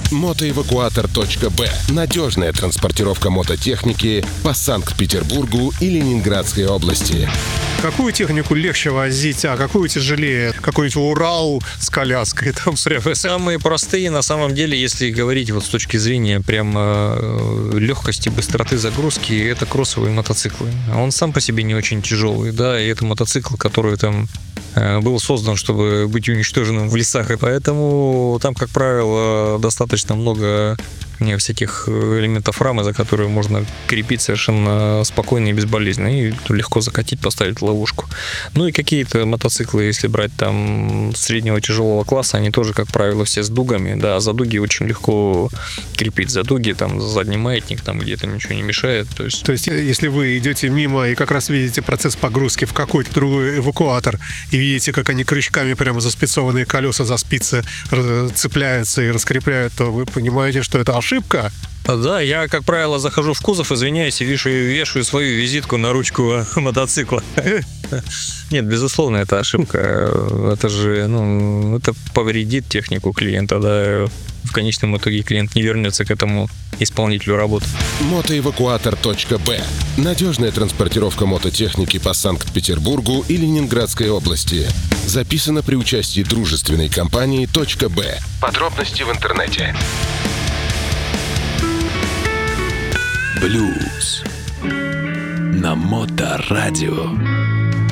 Мотоэвакуатор.б. Надежная транспортировка мототехники по Санкт-Петербургу и Ленинградской области. Какую технику легче возить, а какую тяжелее? Какой-нибудь Урал с коляской там прямо. Самые простые, на самом деле, если говорить вот с точки зрения прямо легкости, быстроты загрузки, это кроссовые мотоциклы. Он сам по себе не очень тяжелый, да, и это мотоцикл, который там был создан, чтобы быть уничтоженным в лесах, и поэтому там, как правило, достаточно много всяких элементов рамы, за которые можно крепить совершенно спокойно и безболезненно, и легко закатить, поставить ловушку. Ну и какие-то мотоциклы, если брать там среднего тяжелого класса, они тоже, как правило, все с дугами, да, за дуги очень легко крепить, за дуги, там, задний маятник, там где-то ничего не мешает. То есть, если вы идете мимо и как раз видите процесс погрузки в какой-то другой эвакуатор, и видите, как они крючками прямо за спицованные колеса, за спицы цепляются и раскрепляют, то вы понимаете, что это ошибка. Да, я, как правило, захожу в кузов, извиняюсь, и вешаю свою визитку на ручку мотоцикла. Нет, безусловно, это ошибка. Это же, это повредит технику клиента, да. В конечном итоге клиент не вернется к этому исполнителю работы. Мотоэвакуатор.б. Надежная транспортировка мототехники по Санкт-Петербургу и Ленинградской области. Записано при участии дружественной компании .б. Подробности в интернете. Блюз на Моторадио.